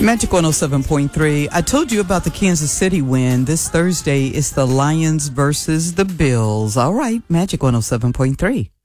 Magic 107.3. I told you about the Kansas City win. This Thursday is the Lions versus the Bills. All right, Magic 107.3.